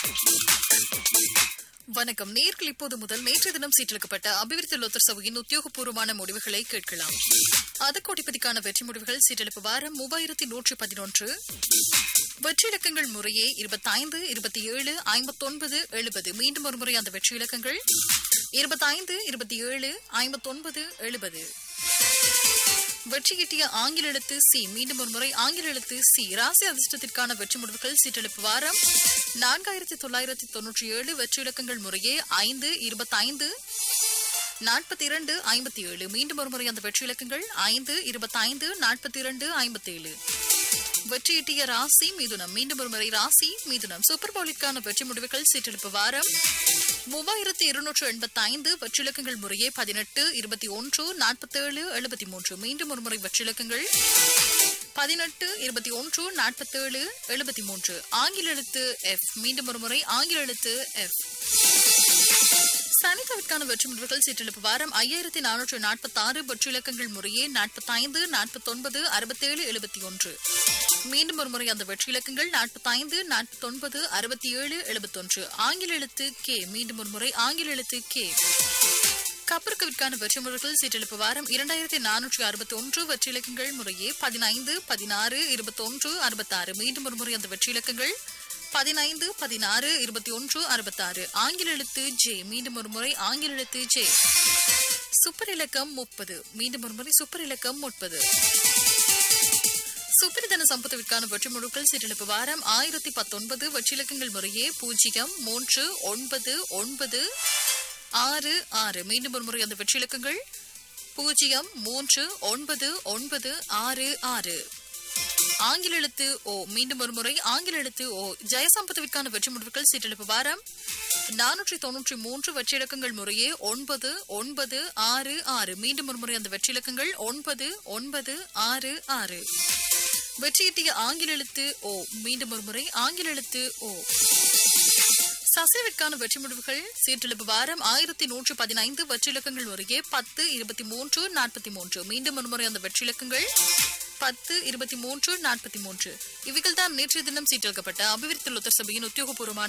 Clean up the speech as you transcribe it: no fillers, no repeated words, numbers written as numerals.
வணக்கம். நேர்கள் இப்போது முதல் நேற்று தினம் சீட்டெடுக்கப்பட்ட அபிவிருத்தி லோத்தர் சபையின் உத்தியோகபூர்வமான முடிவுகளை கேட்கலாம். கோடிப்பதிக்கான வெற்றி முடிவுகள் சீட்டெடுப்பு வாரம் 3111. வெற்றி இலக்கங்கள் முறையே 25, 27, 59, 70. மீண்டும் ஒருமுறை அந்த வெற்றி இலக்கங்கள் 25, 27, 59, 70. வெற்றி கிட்டிய ஆங்கில எழுத்து சி. மீண்டும் ஒரு முறை ஆங்கில எழுத்து சி. ராசி அதிர்ஷ்டத்திற்கான வெற்றி முடிவுகள் சீட்டெடுப்பு வாரம் 4997. வெற்றி இலக்கங்கள் முறையே 5, 25, 42, 57. மீண்டும் ஒரு முறை அந்த வெற்றி இலக்கங்கள் 5, 25, 42, 57. வெற்றியிட்டிய ராசி மிதுனம். மீண்டும் ஒரு முறை ராசி மிதுனம். சூப்பர் பவுலிற்கான வெற்றி முடிவுகள் சீட்டெடுப்பு வாரம் 3285. வெற்றிலக்கங்கள் முறையே 18, 21, 47, 73. மீண்டும் ஒரு முறை வெற்றிலக்கங்கள் 18, 21, 47, 73. ஆங்கில எழுத்து எஃப். மீண்டும் ஒரு முறை ஆங்கில எழுத்து எஃப். சனிதவிற்கான வெற்றி முடிவுகள் சீட்டெடுப்பு வாரம் 5446. வெற்றி இலக்கங்கள் முறையே 45, 49, 67, 71. மீண்டும் ஒரு முறை அந்த வெற்றி இலக்கங்கள் 45, 49, 67, 71. ஆங்கில எழுத்து கே. மீண்டும் ஒரு முறை ஆங்கில எழுத்து கே. கப்பருக்கவிற்கான வெற்றி முடிவுகள் சீட்டெடுப்பு வாரம் 2461. வெற்றி இலக்கங்கள் முறையே 15, 16, 21, 66. மீண்டும் ஒரு முறை அந்த வெற்றி இலக்கங்கள் 15, 16, 21, 66. ஆங்கில எழுத்து ஜே. மீண்டும் ஒரு முறை ஆங்கில எழுத்து ஜே. சூப்பர் இலக்கம் 30. மீண்டும் ஒரு முறை சூப்பர் இலக்கம் 30. சுப்பிரதன சம்பத்துவிற்கான வெற்றி முடிவுகள் சீட்டெடுப்பு வாரம் 1019. வெற்றிலக்கங்கள் முறையே 0, 3, 9, 9, 6, 6. மீண்டும் ஒரு முறை அந்த வெற்றிலக்கங்கள் 0, 3, 9, 9, 6, 6. ஆங்கில எழுத்து ஓ. மீண்டும் ஒரு முறை ஆங்கில எழுத்து ஓ. ஜெயசம்பத்துவிற்கான வெற்றி முடிவுகள் சீட்டெடுப்பு வாரம் 493. வெற்றி இலக்கங்கள் முறையே 9, 9, 6, 6. மீண்டும் ஒரு முறை அந்த வெற்றி இலக்கங்கள் 9, 9, 6, 6. வெற்றியிட்டிய ஆங்கில எழுத்து ஓ. மீண்டும் ஒரு முறை ஆங்கில எழுத்து ஓ. சசிவிற்கான வெற்றி முடிவுகள் சீட்டெடுப்பு வாரம் 1115. வெற்றி இலக்கங்கள் முறையே 10, 23, 43. மீண்டும் ஒரு முறை அந்த வெற்றி இலக்கங்கள் 10, 23, 43. இவைகள் தான் நேற்றைய தினம் சீட்டெடுக்கப்பட்ட அபிவிருத்தி லோத்தர் சபையின் உத்தியோகபூர்வமான